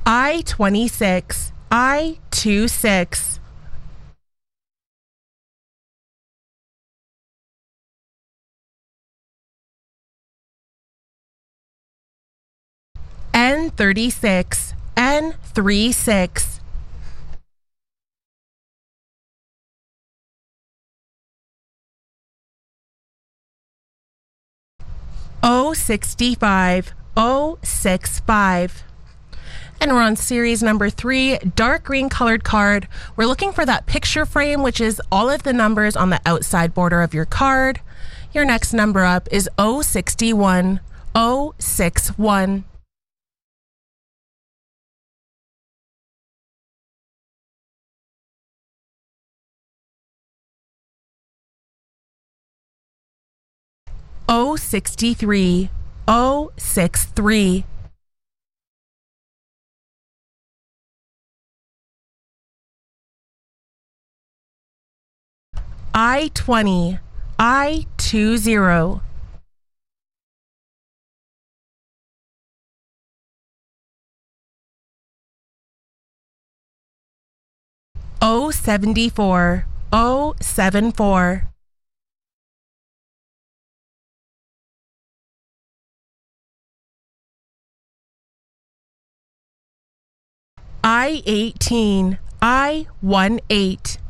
I-26, I-26. N-36, N-36. O-65, O-65. And we're on series number 3, dark green colored card. We're looking for that picture frame, which is all of the numbers on the outside border of your card. Your next number up is 061, 061. O63, O63. I-20, I-20. O74, O74. I-18, I-18.